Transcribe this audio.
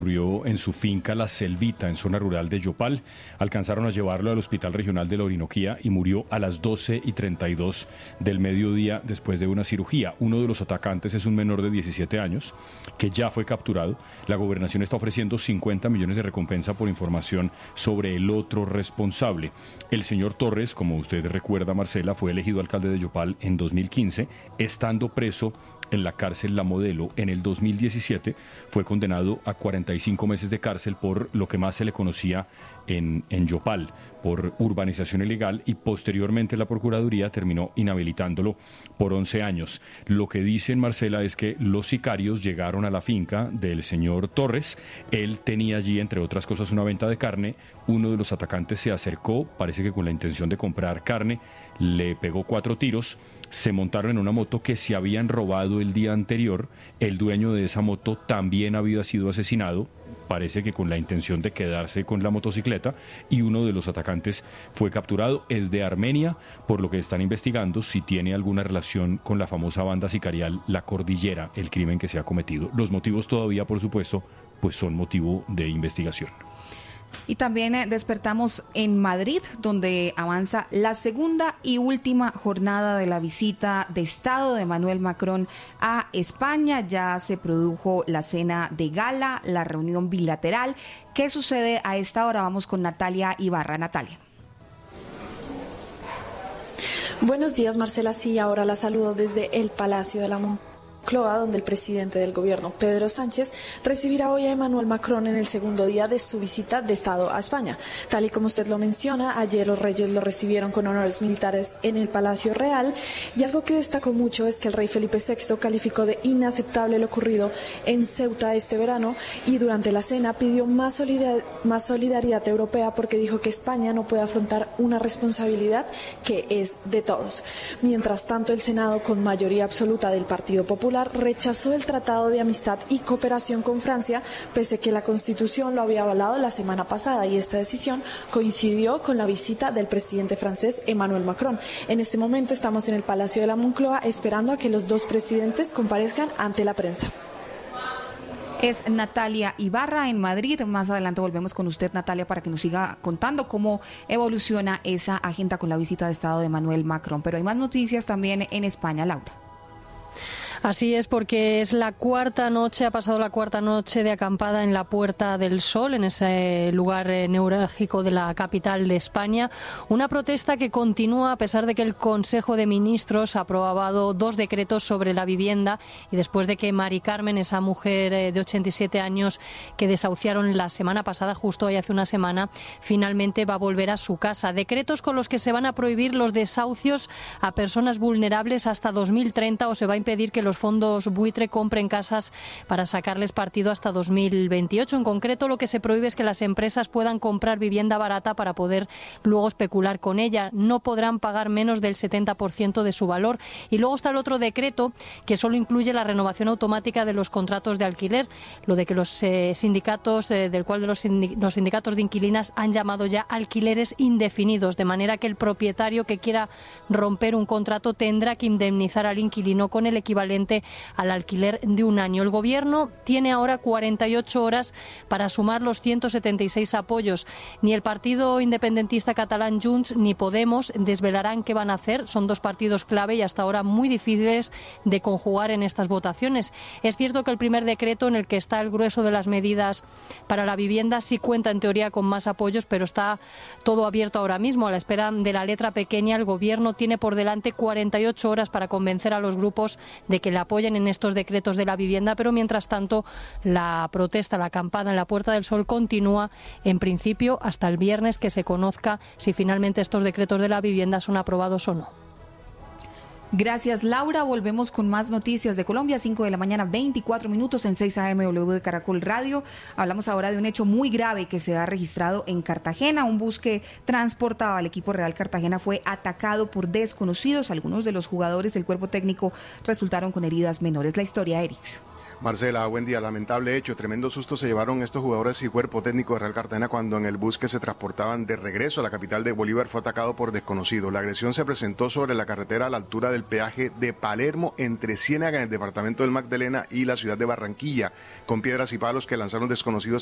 Murió en su finca La Selvita, en zona rural de Yopal. Alcanzaron a llevarlo al Hospital Regional de la Orinoquía y murió a las 12:32 del mediodía después de una cirugía. Uno de los atacantes es un menor de 17 años que ya fue capturado. La gobernación está ofreciendo 50 millones de recompensa por información sobre el otro responsable. El señor Torres, como usted recuerda, Marcela, fue elegido alcalde de Yopal en 2015, estando preso en la cárcel La Modelo. En el 2017 fue condenado a 45 meses de cárcel por lo que más se le conocía en Yopal, por urbanización ilegal, y posteriormente la Procuraduría terminó inhabilitándolo por 11 años. Lo que dicen, Marcela, es que los sicarios llegaron a la finca del señor Torres. Él tenía allí, entre otras cosas, una venta de carne. Uno de los atacantes se acercó, parece que con la intención de comprar carne, le pegó 4 tiros. Se montaron en una moto que se habían robado el día anterior. El dueño de esa moto también había sido asesinado, parece que con la intención de quedarse con la motocicleta, y uno de los atacantes fue capturado. Es de Armenia, por lo que están investigando si tiene alguna relación con la famosa banda sicarial La Cordillera, el crimen que se ha cometido. Los motivos todavía, por supuesto, pues son motivo de investigación. Y también despertamos en Madrid, donde avanza la segunda y última jornada de la visita de Estado de Emmanuel Macron a España. Ya se produjo la cena de gala, la reunión bilateral. ¿Qué sucede a esta hora? Vamos con Natalia Ibarra. Natalia. Buenos días, Marcela. Sí, ahora la saludo desde el Palacio de la Moncloa, donde el presidente del gobierno, Pedro Sánchez, recibirá hoy a Emmanuel Macron en el segundo día de su visita de Estado a España. Tal y como usted lo menciona, ayer los reyes lo recibieron con honores militares en el Palacio Real, y algo que destacó mucho es que el rey Felipe VI calificó de inaceptable lo ocurrido en Ceuta este verano, y durante la cena pidió más solidaridad europea, porque dijo que España no puede afrontar una responsabilidad que es de todos. Mientras tanto, el Senado, con mayoría absoluta del Partido Popular, rechazó el Tratado de Amistad y Cooperación con Francia, pese a que la Constitución lo había avalado la semana pasada, y esta decisión coincidió con la visita del presidente francés Emmanuel Macron. En este momento estamos en el Palacio de la Moncloa esperando a que los dos presidentes comparezcan ante la prensa. Es Natalia Ibarra en Madrid. Más adelante volvemos con usted, Natalia, para que nos siga contando cómo evoluciona esa agenda con la visita de Estado de Emmanuel Macron. Pero hay más noticias también en España, Laura. Así es, porque es la cuarta noche, ha pasado la cuarta noche de acampada en la Puerta del Sol, en ese lugar neurálgico de la capital de España. Una protesta que continúa a pesar de que el Consejo de Ministros ha aprobado 2 decretos sobre la vivienda, y después de que Mari Carmen, esa mujer de 87 años que desahuciaron la semana pasada, justo hoy hace una semana, finalmente va a volver a su casa. Decretos con los que se van a prohibir los desahucios a personas vulnerables hasta 2030, o se va a impedir que los fondos buitre compren casas para sacarles partido hasta 2028. En concreto, lo que se prohíbe es que las empresas puedan comprar vivienda barata para poder luego especular con ella. No podrán pagar menos del 70% de su valor. Y luego está el otro decreto, que solo incluye la renovación automática de los contratos de alquiler, lo de que los sindicatos, del cual los sindicatos de inquilinas han llamado ya alquileres indefinidos, de manera que el propietario que quiera romper un contrato tendrá que indemnizar al inquilino con el equivalente al alquiler de un año. El Gobierno tiene ahora 48 horas para sumar los 176 apoyos. Ni el partido independentista catalán Junts ni Podemos desvelarán qué van a hacer. Son 2 partidos clave y hasta ahora muy difíciles de conjugar en estas votaciones. Es cierto que el primer decreto, en el que está el grueso de las medidas para la vivienda, sí cuenta en teoría con más apoyos, pero está todo abierto ahora mismo. A la espera de la letra pequeña, el Gobierno tiene por delante 48 horas para convencer a los grupos de que le apoyen en estos decretos de la vivienda, pero mientras tanto la protesta, la acampada en la Puerta del Sol continúa, en principio hasta el viernes, que se conozca si finalmente estos decretos de la vivienda son aprobados o no. Gracias, Laura. Volvemos con más noticias de Colombia, 5 de la mañana, 24 minutos en 6 AM W de Caracol Radio. Hablamos ahora de un hecho muy grave que se ha registrado en Cartagena. Un bus que transportaba al equipo Real Cartagena fue atacado por desconocidos. Algunos de los jugadores del cuerpo técnico resultaron con heridas menores. La historia, Erix. Marcela, buen día. Lamentable hecho, tremendo susto se llevaron estos jugadores y cuerpo técnico de Real Cartagena cuando en el bus que se transportaban de regreso a la capital de Bolívar fue atacado por desconocidos. La agresión se presentó sobre la carretera a la altura del peaje de Palermo, entre Ciénaga, en el departamento del Magdalena, y la ciudad de Barranquilla, con piedras y palos que lanzaron desconocidos